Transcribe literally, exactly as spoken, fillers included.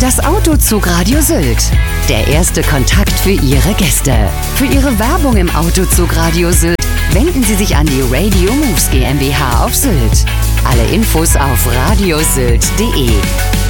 Das Autozug-Radio Sylt. Der erste Kontakt für Ihre Gäste. Für Ihre Werbung im Autozug-Radio Sylt wenden Sie sich an die Radio Moves GmbH auf Sylt. Alle Infos auf radiosylt punkt de.